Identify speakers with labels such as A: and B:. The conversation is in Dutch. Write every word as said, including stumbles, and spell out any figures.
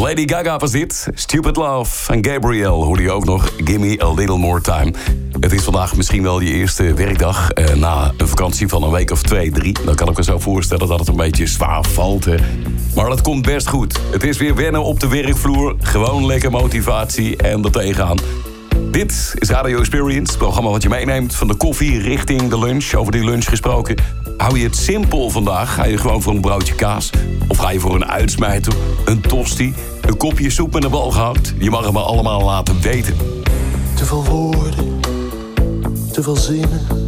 A: Lady Gaga was dit. Stupid Love. En Gabriel hoorde je ook nog. Gimme a little more time. Het is vandaag misschien wel je eerste werkdag eh, na een vakantie van een week of twee, drie. Dan kan ik me zo voorstellen dat het een beetje zwaar valt. Hè. Maar dat komt best goed. Het is weer wennen op de werkvloer. Gewoon lekker motivatie en er tegenaan. Dit is Radio Experience, het programma wat je meeneemt van de koffie richting de lunch. Over die lunch gesproken. Hou je het simpel vandaag? Ga je gewoon voor een broodje kaas? Of ga je voor een uitsmijter, een tosti, een kopje soep met een bal gehakt? Je mag het maar allemaal laten weten.
B: Te veel woorden, te veel zinnen,